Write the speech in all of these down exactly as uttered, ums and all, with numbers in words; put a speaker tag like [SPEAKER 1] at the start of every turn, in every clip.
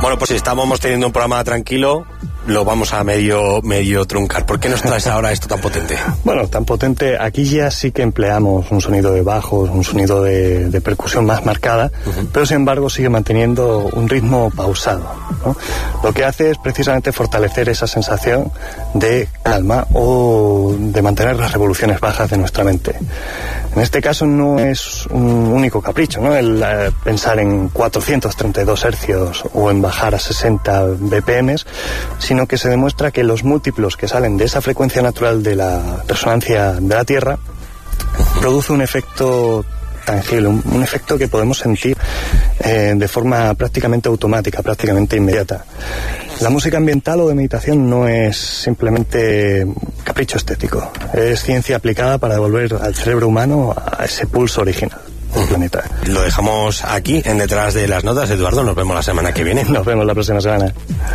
[SPEAKER 1] Bueno, pues si estábamos teniendo un programa tranquilo, lo vamos a medio medio truncar. ¿Por qué nos traes ahora esto tan potente?
[SPEAKER 2] Bueno, tan potente, aquí ya sí que empleamos un sonido de bajos, un sonido de, de percusión más marcada, uh-huh. pero sin embargo sigue manteniendo un ritmo pausado, ¿no? Lo que hace es precisamente fortalecer esa sensación de calma o de mantener las revoluciones bajas de nuestra mente. En este caso no es un único capricho, ¿no? El eh, pensar en cuatrocientos treinta y dos hercios o en bajar a sesenta B P M, sino que se demuestra que los múltiplos que salen de esa frecuencia natural de la resonancia de la Tierra produce un efecto tangible, un, un efecto que podemos sentir eh, de forma prácticamente automática, prácticamente inmediata. La música ambiental o de meditación no es simplemente capricho estético, es ciencia aplicada para devolver al cerebro humano a ese pulso original del planeta.
[SPEAKER 1] Lo dejamos aquí, en Detrás de las Notas. Eduardo, nos vemos la semana que viene.
[SPEAKER 2] Nos vemos la próxima semana.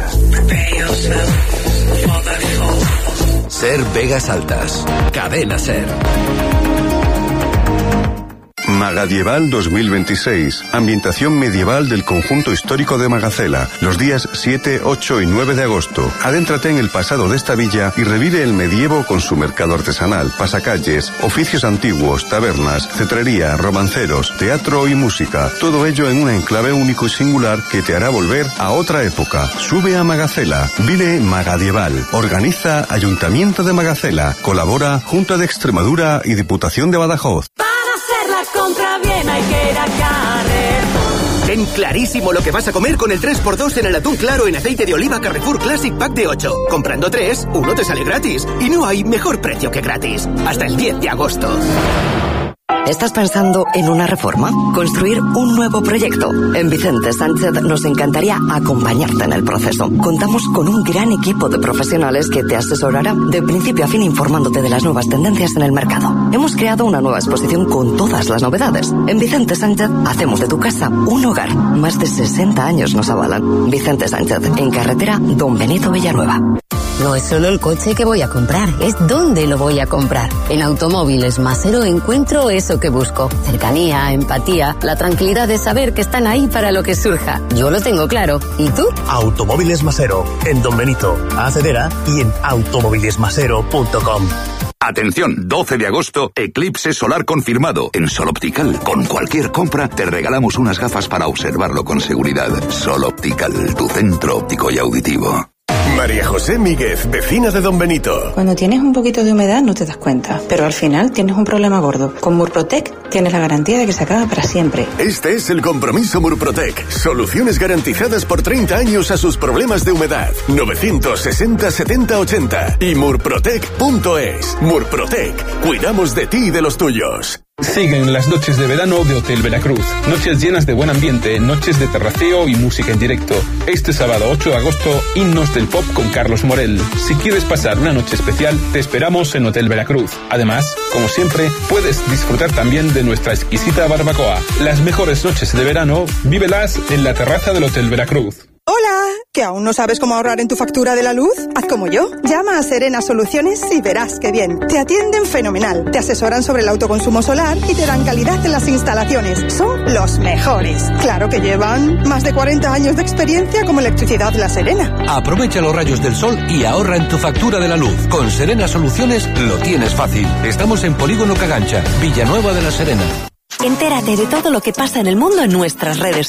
[SPEAKER 3] Ser Vegas Altas, Cadena Ser.
[SPEAKER 4] Magadieval dos mil veintiséis, ambientación medieval del conjunto histórico de Magacela, los días siete, ocho y nueve de agosto. Adéntrate en el pasado de esta villa y revive el medievo con su mercado artesanal, pasacalles, oficios antiguos, tabernas, cetrería, romanceros, teatro y música. Todo ello en un enclave único y singular que te hará volver a otra época. Sube a Magacela, vive Magadieval. Organiza Ayuntamiento de Magacela. Colabora Junta de Extremadura y Diputación de Badajoz.
[SPEAKER 5] Compra bien, hay que ir a Carrefour.
[SPEAKER 6] Ten clarísimo lo que vas a comer con el tres por dos en el atún claro en aceite de oliva Carrefour Classic Pack de ocho. Comprando tres, uno te sale gratis. Y no hay mejor precio que gratis. Hasta el diez de agosto.
[SPEAKER 7] ¿Estás pensando en una reforma? ¿Construir un nuevo proyecto? En Vicente Sánchez nos encantaría acompañarte en el proceso. Contamos con un gran equipo de profesionales que te asesorará de principio a fin informándote de las nuevas tendencias en el mercado. Hemos creado una nueva exposición con todas las novedades. En Vicente Sánchez hacemos de tu casa un hogar. Más de sesenta años nos avalan. Vicente Sánchez, en carretera Don Benito Villanueva.
[SPEAKER 8] No es solo el coche que voy a comprar, es dónde lo voy a comprar. En Automóviles Masero encuentro eso que busco. Cercanía, empatía, la tranquilidad de saber que están ahí para lo que surja. Yo lo tengo claro. ¿Y tú?
[SPEAKER 9] Automóviles Masero, en Don Benito, Acedera y en automóviles masero punto com.
[SPEAKER 3] Atención, doce de agosto, eclipse solar confirmado. En Sol Optical, con cualquier compra, te regalamos unas gafas para observarlo con seguridad. Sol Optical, tu centro óptico y auditivo.
[SPEAKER 10] María José Míguez, vecina de Don Benito.
[SPEAKER 11] Cuando tienes un poquito de humedad no te das cuenta, pero al final tienes un problema gordo. Con Murprotec tienes la garantía de que se acaba para siempre.
[SPEAKER 10] Este es el compromiso Murprotec. Soluciones garantizadas por treinta años a sus problemas de humedad. novecientos sesenta, setenta, ochenta y murprotec punto es. Murprotec. Cuidamos de ti y de los tuyos.
[SPEAKER 12] Siguen las noches de verano de Hotel Veracruz. Noches llenas de buen ambiente, noches de terraceo y música en directo. Este sábado ocho de agosto, Himnos del Pop con Carlos Morel. Si quieres pasar una noche especial, te esperamos en Hotel Veracruz. Además, como siempre, puedes disfrutar también de nuestra exquisita barbacoa. Las mejores noches de verano, vívelas en la terraza del Hotel Veracruz.
[SPEAKER 13] Hola, ¿que aún no sabes cómo ahorrar en tu factura de la luz? Haz como yo, llama a Serena Soluciones y verás qué bien. Te atienden fenomenal, te asesoran sobre el autoconsumo solar y te dan calidad en las instalaciones. Son los mejores. Claro que llevan más de cuarenta años de experiencia como Electricidad La Serena.
[SPEAKER 14] Aprovecha los rayos del sol y ahorra en tu factura de la luz. Con Serena Soluciones lo tienes fácil. Estamos en Polígono Cagancha, Villanueva de la Serena.
[SPEAKER 15] Entérate de todo lo que pasa en el mundo en nuestras redes sociales.